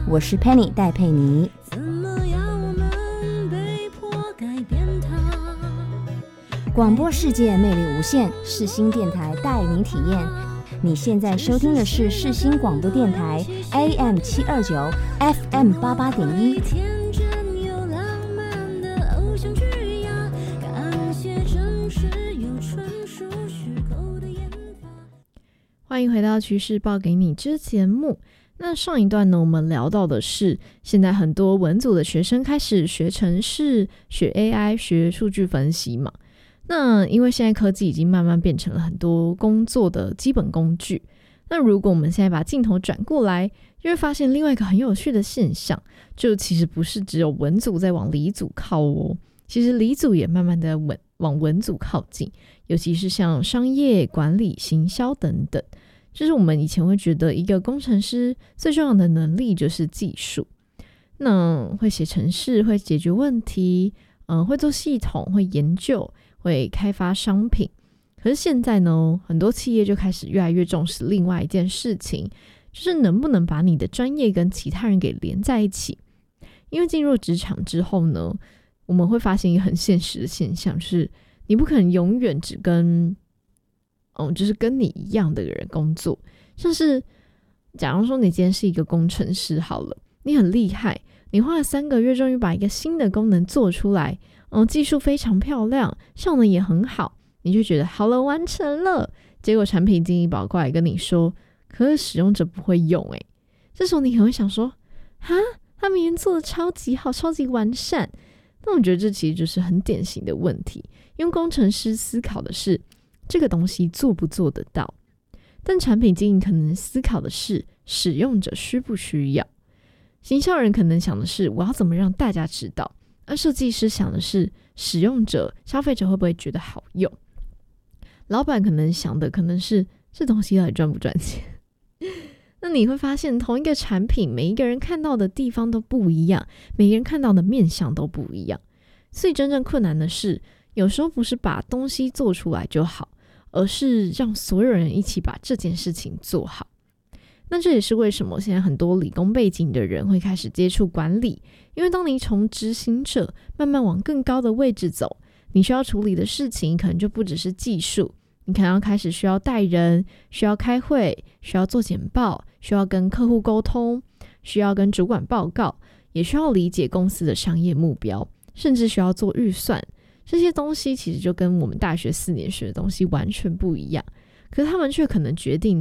我是 Penny 戴佩妮。广播世界魅力无限，世新电台带你体验。你现在收听的是世新广播电台 AM 729 FM 88.1。 欢迎回到趋势报给你之节目。那上一段呢，我们聊到的是现在很多文组的学生开始学程式、学 AI、学数据分析嘛。那因为现在科技已经慢慢变成了很多工作的基本工具，那如果我们现在把镜头转过来，就会发现另外一个很有趣的现象，就其实不是只有文组在往理组靠哦，其实理组也慢慢的往文组靠近，尤其是像商业管理、行销等等。就是我们以前会觉得一个工程师最重要的能力就是技术，那会写程式，会解决问题，会做系统，会研究，会开发商品。可是现在呢，很多企业就开始越来越重视另外一件事情，就是能不能把你的专业跟其他人给连在一起。因为进入职场之后呢，我们会发现一个很现实的现象，就是你不可能永远只跟就是跟你一样的人工作。像是假如说你今天是一个工程师好了，你很厉害，你花了3个月终于把一个新的功能做出来，技术非常漂亮，效能也很好，你就觉得好了，完成了。结果产品经理跑过来跟你说，可是使用者不会用这时候你可能会想说，哈，他明明做的超级好，超级完善。那我觉得这其实就是很典型的问题，因为工程师思考的是这个东西做不做得到，但产品经理可能思考的是使用者需不需要，行销人可能想的是我要怎么让大家知道，而设计师想的是使用者、消费者会不会觉得好用，老板可能想的可能是这东西到底赚不赚钱。那你会发现同一个产品，每一个人看到的地方都不一样，每个人看到的面向都不一样，所以真正困难的是有时候不是把东西做出来就好，而是让所有人一起把这件事情做好。那这也是为什么现在很多理工背景的人会开始接触管理，因为当你从执行者慢慢往更高的位置走，你需要处理的事情可能就不只是技术，你可能要开始需要带人，需要开会，需要做简报，需要跟客户沟通，需要跟主管报告，也需要理解公司的商业目标，甚至需要做预算。这些东西其实就跟我们大学4年学的东西完全不一样，可是他们却可能决定